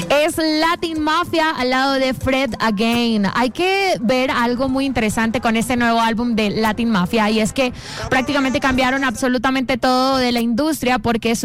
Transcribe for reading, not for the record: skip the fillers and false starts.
Es Latin Mafia al lado de Fred Again. Hay que ver algo muy interesante con este nuevo álbum de Latin Mafia, y es que prácticamente cambiaron absolutamente todo de la industria, porque